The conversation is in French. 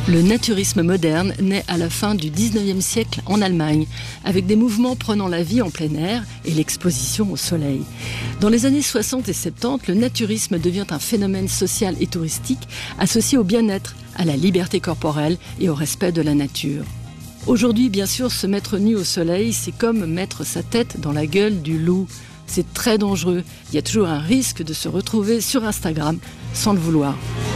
Le naturisme moderne naît à la fin du 19e siècle en Allemagne, avec des mouvements prenant la vie en plein air et l'exposition au soleil. Dans les années 60 et 70, le naturisme devient un phénomène social et touristique associé au bien-être, à la liberté corporelle et au respect de la nature. Aujourd'hui, bien sûr, se mettre nu au soleil, c'est comme mettre sa tête dans la gueule du loup. C'est très dangereux. Il y a toujours un risque de se retrouver sur Instagram sans le vouloir.